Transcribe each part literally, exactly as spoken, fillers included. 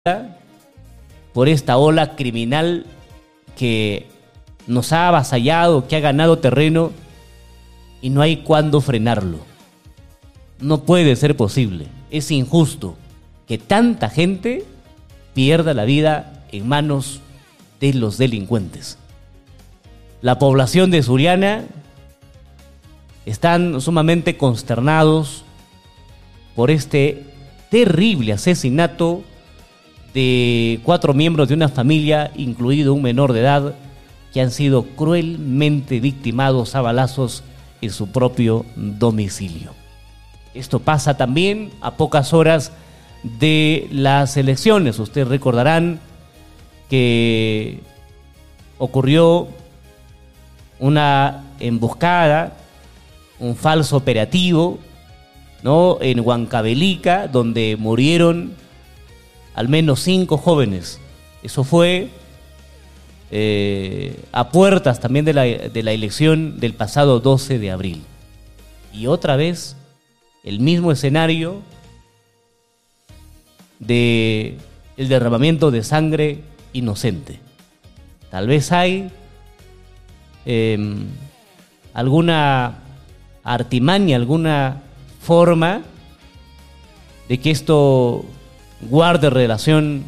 por esta ola criminal que nos ha avasallado, que ha ganado terreno y no hay cuándo frenarlo. No puede ser posible. Es injusto que tanta gente pierda la vida en manos de los delincuentes. La población de Sullana están sumamente consternados por este terrible asesinato de cuatro miembros de una familia, incluido un menor de edad, que han sido cruelmente victimados a balazos en su propio domicilio. Esto pasa también a pocas horas de las elecciones. Ustedes recordarán que ocurrió una emboscada, un falso operativo, ¿no?, en Huancavelica, donde murieron al menos cinco jóvenes. Eso fue eh, a puertas también de la, de la elección del pasado doce de abril. Y otra vez el mismo escenario de el derramamiento de sangre inocente. Tal vez hay eh, alguna artimaña, alguna forma de que esto guarde relación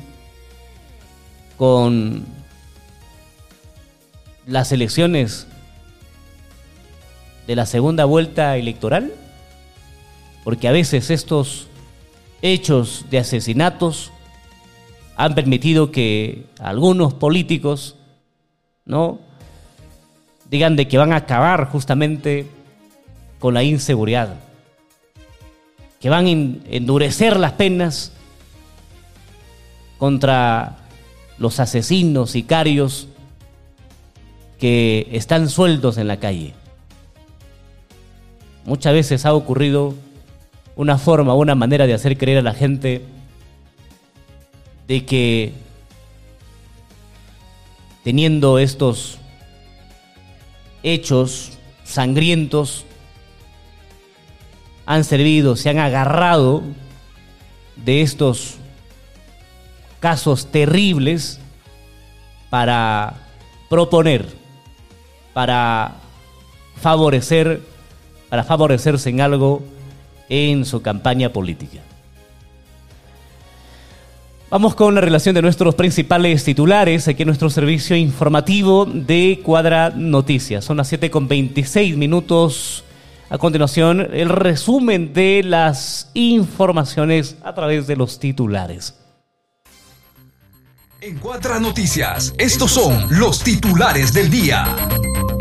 con las elecciones de la segunda vuelta electoral, porque a veces estos hechos de asesinatos han permitido que algunos políticos, ¿no?, digan de que van a acabar justamente con la inseguridad, que van a endurecer las penas contra los asesinos, sicarios que están sueltos en la calle. Muchas veces ha ocurrido una forma, una manera de hacer creer a la gente de que teniendo estos hechos sangrientos han servido, se han agarrado de estos casos terribles para proponer, para favorecer, para favorecerse en algo en su campaña política. Vamos con la relación de nuestros principales titulares aquí en nuestro servicio informativo de Cuadra Noticias. Son las siete con veintiséis minutos. A continuación, el resumen de las informaciones a través de los titulares. En Cuadra Noticias, estos son los titulares del día.